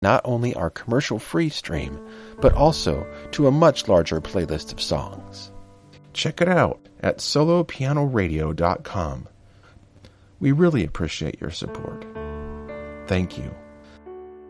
not only our commercial-free stream, but also to a much larger playlist of songs. Check it out at solopianoradio.com. We really appreciate your support. Thank you.